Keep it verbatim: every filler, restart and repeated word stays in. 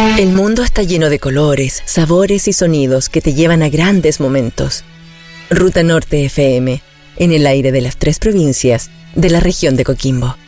El mundo está lleno de colores, sabores y sonidos que te llevan a grandes momentos. Ruta Norte F M, en el aire de las tres provincias de la región de Coquimbo.